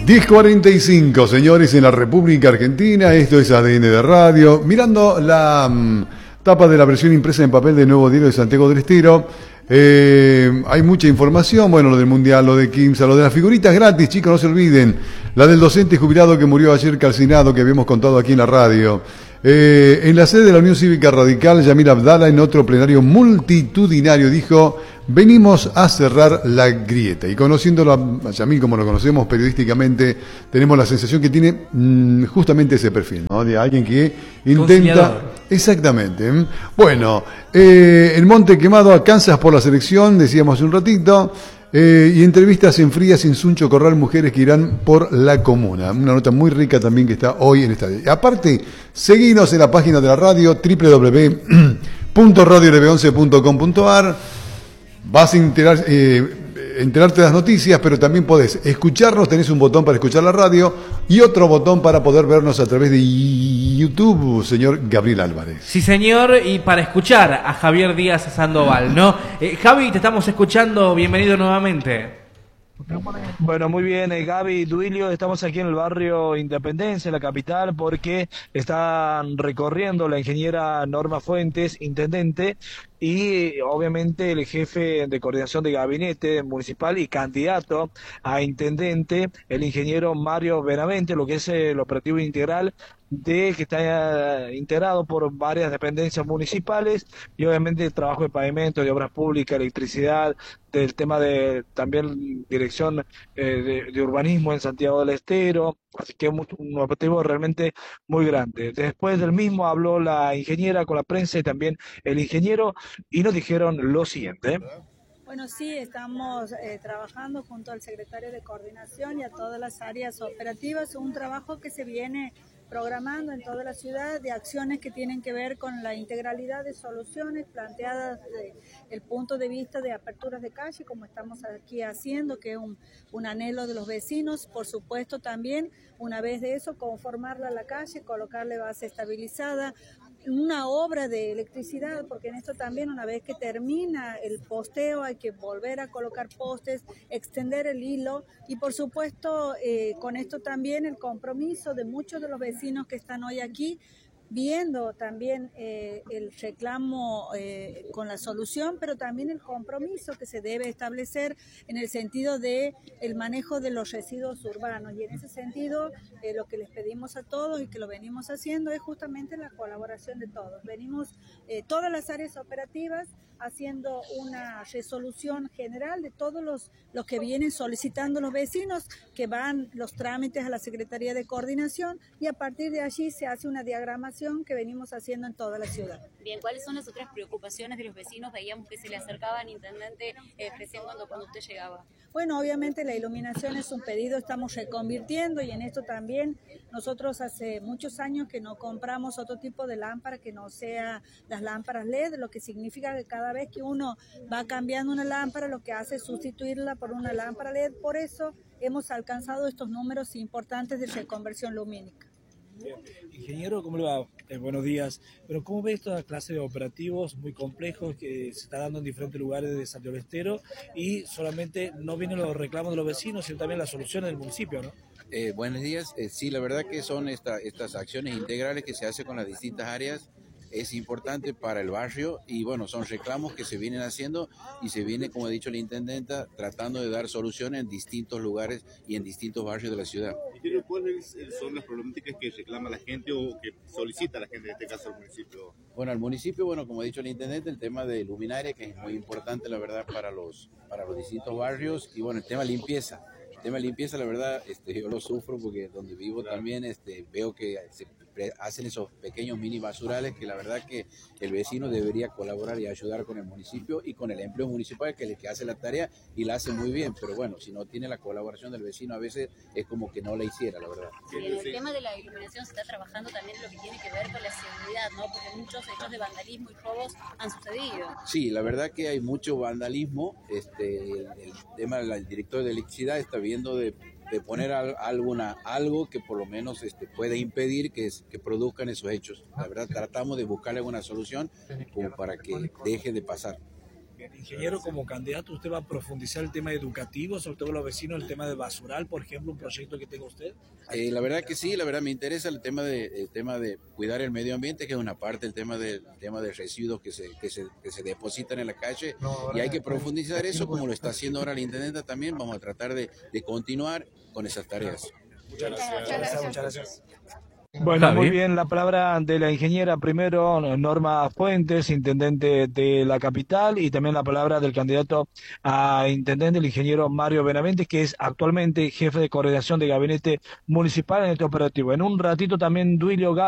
10:45, señores, en la República Argentina. Esto es ADN de Radio. Mirando la tapa de la versión impresa en papel del Nuevo Diario de Santiago del Estero. Hay mucha información, bueno, lo del Mundial, lo de Quimsa, lo de las figuritas gratis, chicos, no se olviden. La del docente jubilado que murió ayer calcinado, que habíamos contado aquí en la radio. En la sede de la Unión Cívica Radical, Yamil Abdala, en otro plenario multitudinario, dijo: venimos a cerrar la grieta. Y conociéndolo a Yamil como lo conocemos periodísticamente, tenemos la sensación que tiene justamente ese perfil, ¿no? De alguien que intenta... Exactamente. Bueno, el Monte Quemado alcanzas por la selección, decíamos hace un ratito. Y entrevistas en Frías, sin Suncho Corral, mujeres que irán por la comuna. Una nota muy rica también que está hoy en esta. Aparte, seguinos en la página de la radio, www.radiolb11.com.ar. Vas a enterarte de las noticias, pero también podés escucharnos. Tenés un botón para escuchar la radio y otro botón para poder vernos a través de YouTube, señor Gabriel Álvarez. Sí, señor, y para escuchar a Javier Díaz Sandoval, ¿no? Javi, te estamos escuchando, bienvenido nuevamente. Bueno, muy bien, Gaby, Duilio, estamos aquí en el barrio Independencia, en la capital, porque están recorriendo la ingeniera Norma Fuentes, intendente, y obviamente el jefe de coordinación de gabinete municipal y candidato a intendente, el ingeniero Mario Benavente, lo que es el operativo integral que está integrado por varias dependencias municipales y obviamente el trabajo de pavimento, de obras públicas, electricidad, del tema de también dirección de urbanismo en Santiago del Estero, así que un objetivo realmente muy grande. Después del mismo habló la ingeniera con la prensa y también el ingeniero y nos dijeron lo siguiente. Bueno, sí, estamos trabajando junto al secretario de Coordinación y a todas las áreas operativas, un trabajo que se viene programando en toda la ciudad de acciones que tienen que ver con la integralidad de soluciones planteadas desde el punto de vista de aperturas de calle, como estamos aquí haciendo, que es un anhelo de los vecinos. Por supuesto también, una vez de eso, conformarla a la calle, colocarle base estabilizada, una obra de electricidad, porque en esto también, una vez que termina el posteo, hay que volver a colocar postes, extender el hilo y por supuesto con esto también el compromiso de muchos de los vecinos que están hoy aquí, viendo también el reclamo con la solución, pero también el compromiso que se debe establecer en el sentido de el manejo de los residuos urbanos. Y en ese sentido, lo que les pedimos a todos y que lo venimos haciendo es justamente la colaboración de todos. Venimos todas las áreas operativas haciendo una resolución general de todos los que vienen solicitando los vecinos, que van los trámites a la Secretaría de Coordinación y a partir de allí se hace una diagramación que venimos haciendo en toda la ciudad. Bien, ¿cuáles son las otras preocupaciones de los vecinos? Veíamos que se le acercaban, intendente, recién cuando usted llegaba. Bueno, obviamente la iluminación es un pedido, estamos reconvirtiendo y en esto también nosotros hace muchos años que no compramos otro tipo de lámpara que no sea las lámparas LED, lo que significa que cada vez que uno va cambiando una lámpara, lo que hace es sustituirla por una lámpara LED. Por eso hemos alcanzado estos números importantes de reconversión lumínica. Bien. Ingeniero, ¿cómo le va? Buenos días. Pero ¿cómo ve esta clase de operativos muy complejos que se está dando en diferentes lugares de Santiago del Estero y solamente no vienen los reclamos de los vecinos, sino también las soluciones del municipio, ¿no? Buenos días. Sí, la verdad que son estas acciones integrales que se hacen con las distintas áreas. Es importante para el barrio y bueno, son reclamos que se vienen haciendo y se viene, como ha dicho la intendenta, tratando de dar soluciones en distintos lugares y en distintos barrios de la ciudad. ¿Cuáles son las problemáticas que reclama la gente o que solicita la gente, en este caso al municipio? Bueno, al municipio, como ha dicho la intendente, el tema de luminaria, que es muy importante, la verdad, para los distintos barrios, y bueno, el tema limpieza. El tema de limpieza, la verdad, yo lo sufro porque donde vivo también veo que se hacen esos pequeños mini basurales que la verdad que el vecino debería colaborar y ayudar con el municipio y con el empleo municipal, que es el que hace la tarea y la hace muy bien, pero bueno, si no tiene la colaboración del vecino a veces es como que no la hiciera, la verdad. Sí, en el tema de la iluminación se está trabajando también lo que tiene que ver con la seguridad, ¿no? Porque muchos hechos de vandalismo y robos han sucedido. Sí, la verdad que hay mucho vandalismo. El tema del director de electricidad está viendo de poner algo que por lo menos pueda impedir que produzcan esos hechos. La verdad tratamos de buscarle una solución como para que deje de pasar. ingeniero, como candidato, ¿usted va a profundizar el tema educativo, sobre todo los vecinos, el tema de basural, por ejemplo, un proyecto que tenga usted? La verdad que sí, la verdad me interesa el tema de cuidar el medio ambiente, que es una parte, el tema de residuos que se depositan en la calle, y hay que profundizar eso, como lo está haciendo ahora la intendenta también. Vamos a tratar de continuar con esas tareas. Muchas gracias. Bueno, Javi. muy bien, la palabra de la ingeniera primero, Norma Fuentes, intendente de la capital, y también la palabra del candidato a intendente, el ingeniero Mario Benavente, que es actualmente jefe de coordinación de gabinete municipal en este operativo. En un ratito también Duilio